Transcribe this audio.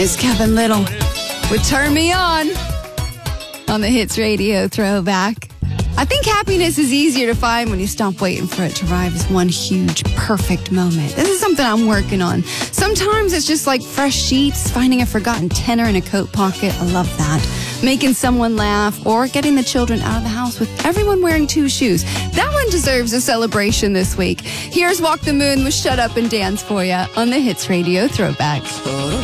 It's Kevin Little with Turn Me On the Hits Radio Throwback. I think happiness is easier to find when you stop waiting for it to arrive as one huge, perfect moment. This is something I'm working on. Sometimes it's just like fresh sheets, finding a forgotten tenner in a coat pocket. I love that. Making someone laugh, or getting the children out of the house with everyone wearing two shoes. That one deserves a celebration this week. Here's Walk the Moon with Shut Up and Dance for you on the Hits Radio Throwback.